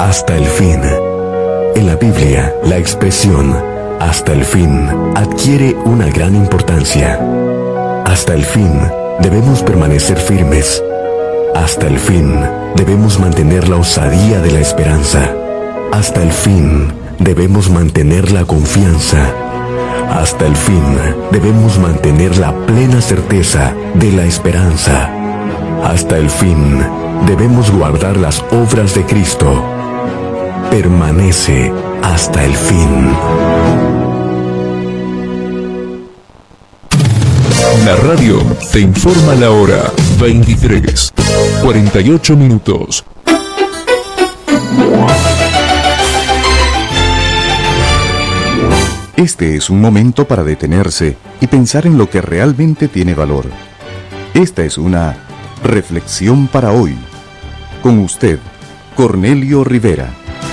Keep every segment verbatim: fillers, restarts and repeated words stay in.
hasta el fin. En la Biblia, la expresión hasta el fin adquiere una gran importancia. Hasta el fin debemos permanecer firmes. Hasta el fin debemos mantener la osadía de la esperanza. Hasta el fin debemos mantener la confianza. Hasta el fin debemos mantener la plena certeza de la esperanza. Hasta el fin debemos guardar las obras de Cristo. Permanece hasta el fin. La radio te informa la hora veintitrés, cuarenta y ocho minutos. Este es un momento para detenerse y pensar en lo que realmente tiene valor. Esta es una reflexión para hoy. Con usted, Cornelio Rivera.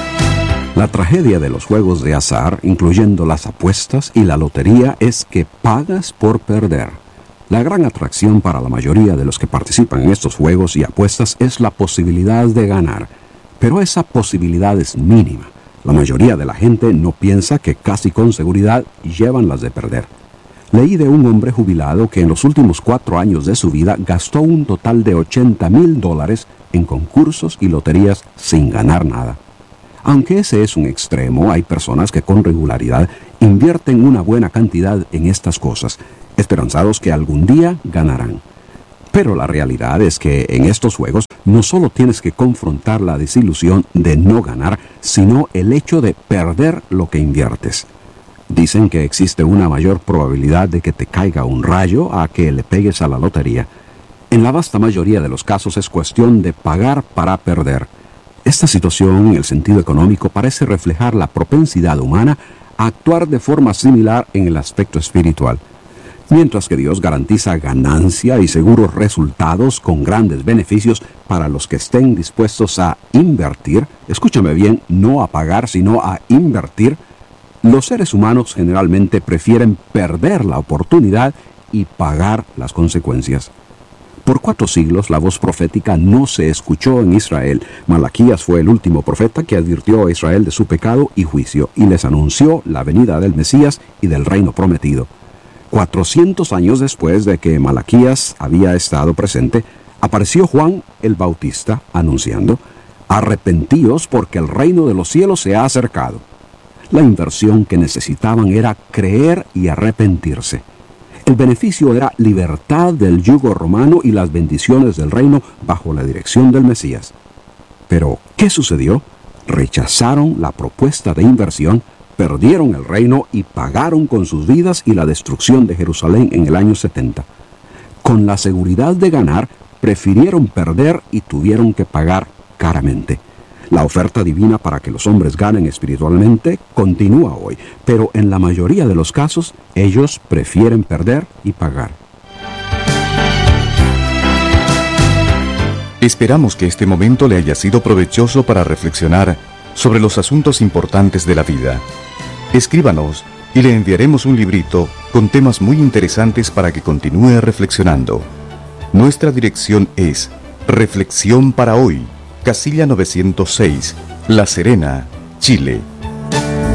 La tragedia de los juegos de azar, incluyendo las apuestas y la lotería, es que pagas por perder. La gran atracción para la mayoría de los que participan en estos juegos y apuestas es la posibilidad de ganar, pero esa posibilidad es mínima. La mayoría de la gente no piensa que casi con seguridad llevan las de perder. Leí de un hombre jubilado que en los últimos cuatro años de su vida gastó un total de ochenta mil dólares en concursos y loterías sin ganar nada. Aunque ese es un extremo, hay personas que con regularidad invierten una buena cantidad en estas cosas, esperanzados que algún día ganarán. Pero la realidad es que en estos juegos no solo tienes que confrontar la desilusión de no ganar, sino el hecho de perder lo que inviertes. Dicen que existe una mayor probabilidad de que te caiga un rayo a que le pegues a la lotería. En la vasta mayoría de los casos es cuestión de pagar para perder. Esta situación, en el sentido económico, parece reflejar la propensidad humana a actuar de forma similar en el aspecto espiritual. Mientras que Dios garantiza ganancia y seguros resultados con grandes beneficios para los que estén dispuestos a invertir, escúchame bien, no a pagar, sino a invertir, los seres humanos generalmente prefieren perder la oportunidad y pagar las consecuencias. Por cuatro siglos la voz profética no se escuchó en Israel. Malaquías fue el último profeta que advirtió a Israel de su pecado y juicio y les anunció la venida del Mesías y del reino prometido. Cuatrocientos años después de que Malaquías había estado presente, apareció Juan el Bautista anunciando: «Arrepentíos porque el reino de los cielos se ha acercado». La inversión que necesitaban era creer y arrepentirse. El beneficio era libertad del yugo romano y las bendiciones del reino bajo la dirección del Mesías. Pero, ¿qué sucedió? Rechazaron la propuesta de inversión, perdieron el reino y pagaron con sus vidas y la destrucción de Jerusalén en el año setenta. Con la seguridad de ganar, prefirieron perder y tuvieron que pagar caramente. La oferta divina para que los hombres ganen espiritualmente continúa hoy, pero en la mayoría de los casos, ellos prefieren perder y pagar. Esperamos que este momento le haya sido provechoso para reflexionar sobre los asuntos importantes de la vida. Escríbanos y le enviaremos un librito con temas muy interesantes para que continúe reflexionando. Nuestra dirección es Reflexión para Hoy, Casilla novecientos seis, La Serena, Chile,